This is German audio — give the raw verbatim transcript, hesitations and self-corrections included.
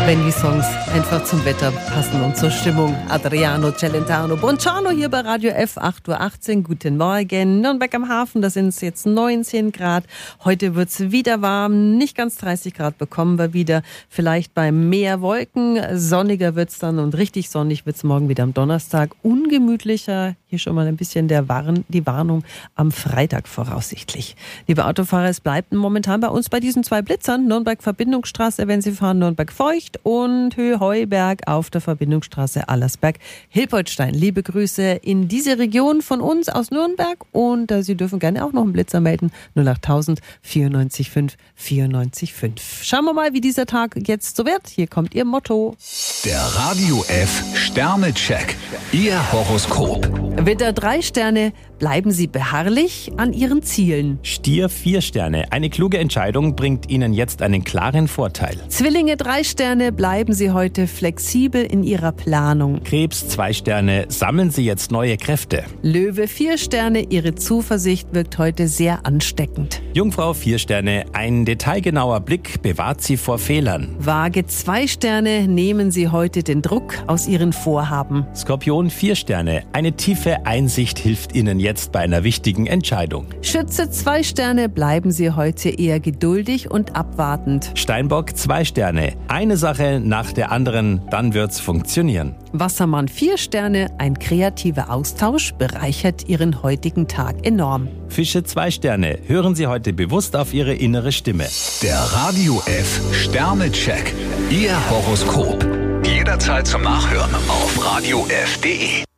Wenn die Songs einfach zum Wetter passen und zur Stimmung. Adriano Celentano, Buongiorno hier bei Radio F, acht Uhr achtzehn. Guten Morgen. Nürnberg am Hafen, da sind es jetzt neunzehn Grad. Heute wird es wieder warm. Nicht ganz dreißig Grad bekommen wir wieder. Vielleicht bei mehr Wolken. Sonniger wird es dann und richtig sonnig wird es morgen wieder am Donnerstag. Ungemütlicher. Hier schon mal ein bisschen der Warn, die Warnung am Freitag voraussichtlich. Liebe Autofahrer, es bleibt momentan bei uns bei diesen zwei Blitzern. Nürnberg-Verbindungsstraße, wenn Sie fahren, Nürnberg-Feucht und Höhe-Heuberg auf der Verbindungsstraße Allersberg-Hilpoltstein. Liebe Grüße in diese Region von uns aus Nürnberg und äh, Sie dürfen gerne auch noch einen Blitzer melden. null acht tausend vierundneunzig fünf vierundneunzig fünf. Schauen wir mal, wie dieser Tag jetzt so wird. Hier kommt Ihr Motto. Der Radio F Sternecheck. Ihr Horoskop. Widder drei Sterne, bleiben Sie beharrlich an Ihren Zielen. Stier vier Sterne. Eine kluge Entscheidung bringt Ihnen jetzt einen klaren Vorteil. Zwillinge drei Sterne, bleiben Sie heute flexibel in Ihrer Planung. Krebs zwei Sterne. Sammeln Sie jetzt neue Kräfte. Löwe vier Sterne, Ihre Zuversicht wirkt heute sehr ansteckend. Jungfrau vier Sterne. Ein detailgenauer Blick bewahrt Sie vor Fehlern. Waage zwei Sterne, nehmen Sie heute den Druck aus Ihren Vorhaben. Skorpion vier Sterne. Eine tiefe Einsicht hilft Ihnen jetzt bei einer wichtigen Entscheidung. Schütze zwei Sterne, bleiben Sie heute eher geduldig und abwartend. Steinbock zwei Sterne. Eine Sache nach der anderen, dann wird's funktionieren. Wassermann vier Sterne, ein kreativer Austausch bereichert Ihren heutigen Tag enorm. Fische zwei Sterne. Hören Sie heute bewusst auf Ihre innere Stimme. Der Radio F Sternecheck. Ihr Horoskop. Jederzeit zum Nachhören auf radio f punkt de.